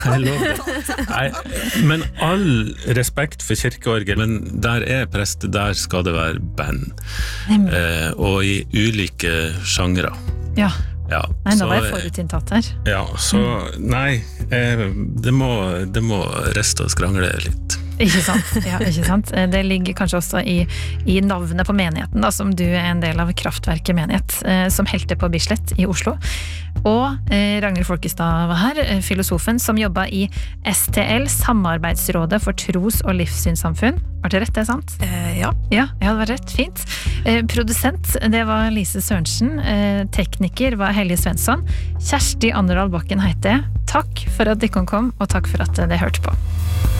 Jeg lover. Nei, men all respekt for kirkeorgel, men der prest, der skal det være band. Og i ulike sjangere. Ja. Ja, nei, nå var jeg forutinntatt her. Ja, så nei, det må reste og skrangle litt. Ikke sant, ja, ikke sant. Det ligger kanskje også i navnet på menigheten, da, som du en del av Kraftverket menighet, som helte på Bislett i Oslo. Og Ragnhild Folkestad var her, filosofen som jobbet i STL, Samarbeidsrådet for tros- og livssynssamfunn. Var det rett, det sant? Ja. Ja, det var rett, fint. Produsent, det var Lise Sørensen. Tekniker var Helge Svensson. Kjersti Anderdal Bakken heter jeg. Takk for at dere kom, og takk for at dere hørte på.